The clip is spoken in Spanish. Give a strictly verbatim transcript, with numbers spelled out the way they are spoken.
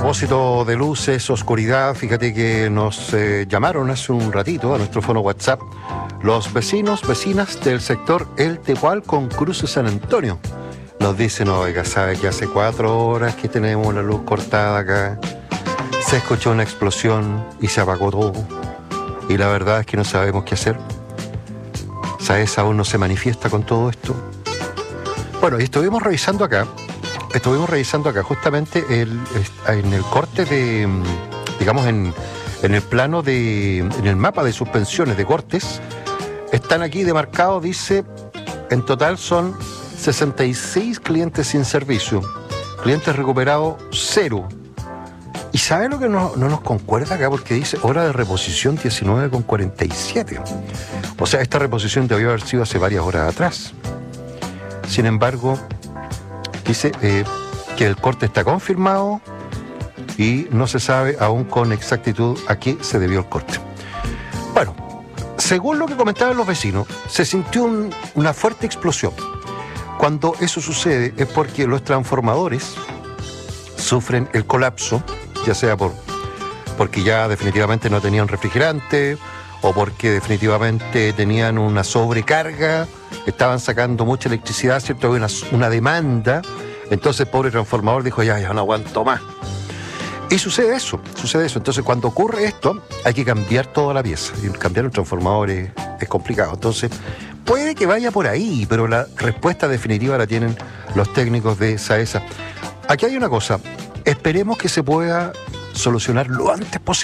propósito de luces, oscuridad, fíjate que nos eh, llamaron hace un ratito a nuestro fono WhatsApp los vecinos, vecinas del sector El Tepual con Cruce San Antonio. Nos dicen, oiga, sabe que hace cuatro horas que tenemos la luz cortada acá, se escuchó una explosión y se apagó todo, y la verdad es que no sabemos qué hacer. ¿Sabes? Aún no se manifiesta con todo esto. Bueno, y estuvimos revisando acá, estuvimos revisando acá justamente el, en el corte de, digamos, en, en el plano de, en el mapa de suspensiones de cortes, están aquí demarcados, dice, en total son sesenta y seis clientes sin servicio, clientes recuperados, cero. ¿Y sabe lo que no, no nos concuerda acá? Porque dice hora de reposición diecinueve con cuarenta y siete. O sea, esta reposición debió haber sido hace varias horas atrás. Sin embargo, dice eh, que el corte está confirmado y no se sabe aún con exactitud a qué se debió el corte. Bueno, según lo que comentaban los vecinos, se sintió un, una fuerte explosión. Cuando eso sucede es porque los transformadores sufren el colapso, ya sea por porque ya definitivamente no tenían refrigerante o porque definitivamente tenían una sobrecarga, estaban sacando mucha electricidad, ¿cierto? Había una, una demanda, entonces el pobre transformador dijo, ya, ya no aguanto más. Y sucede eso, sucede eso. Entonces cuando ocurre esto, hay que cambiar toda la pieza. Y cambiar un transformador es, es complicado. Entonces, puede que vaya por ahí, pero la respuesta definitiva la tienen los técnicos de SAESA. Aquí hay una cosa, esperemos que se pueda solucionar lo antes posible.